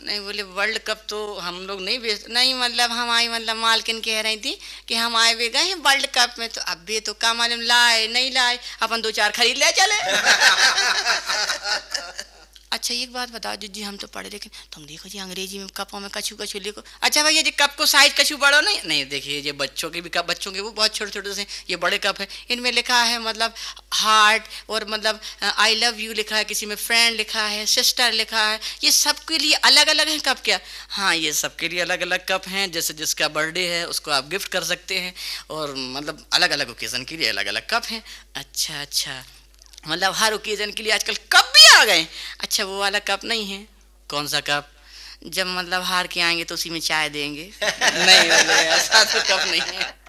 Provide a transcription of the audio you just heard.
नहीं बोले world cup तो हम लोग नहीं बेच नहीं, मतलब हमारी मतलब मालकिन कह रही थी कि हम आए हुए गए हैं वर्ल्ड कप में, तो अब भी तो का मालूम लाए नहीं लाए, अपन दो चार खरीद ले चले। अच्छा एक बात बताओ जी, हम तो पढ़े लेकिन तुम देखो जी अंग्रेजी में कपों में कछू कछू लिखो। अच्छा भैया जी कप को साइज कछू बड़ो नहीं नहीं, देखिए ये बच्चों के भी कप, बच्चों के वो बहुत छोटे छोटे से, ये बड़े कप है, इनमें लिखा है मतलब हार्ट, और मतलब आई लव यू लिखा है, किसी में फ्रेंड लिखा है, सिस्टर लिखा है, ये सबके लिए अलग अलग है कप क्या? हाँ ये सबके लिए अलग अलग कप हैं, जैसे जिसका बर्थडे है उसको आप गिफ्ट कर सकते हैं, और मतलब अलग अलग ओकेजन के लिए अलग अलग कप हैं। अच्छा अच्छा, मतलब हर ओकेजन के लिए आजकल कप भी आ गए। अच्छा वो वाला कप नहीं है? कौन सा कप? जब मतलब हार के आएंगे तो उसी में चाय देंगे। नहीं बोले ऐसा तो कप नहीं है।